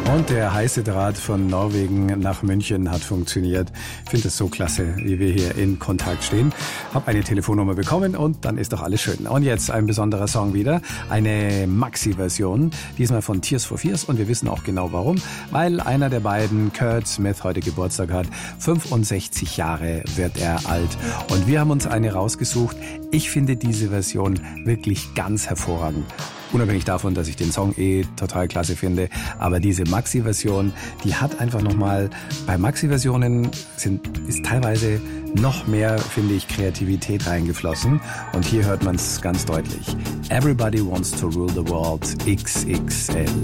Und der heiße Draht von Norwegen nach München hat funktioniert. Ich finde es so klasse, wie wir hier in Kontakt stehen. Hab eine Telefonnummer bekommen und dann ist doch alles schön. Und jetzt ein besonderer Song wieder, eine Maxi-Version, diesmal von Tears for Fears. Und wir wissen auch genau warum, weil einer der beiden, Kurt Smith, heute Geburtstag hat. 65 Jahre wird er alt. Und wir haben uns eine rausgesucht. Ich finde diese Version wirklich ganz hervorragend. Unabhängig davon, dass ich den Song total klasse finde. Aber diese Maxi-Version, die hat einfach nochmal, bei Maxi-Versionen ist teilweise noch mehr, finde ich, Kreativität reingeflossen. Und hier hört man es ganz deutlich. Everybody wants to rule the world XXL.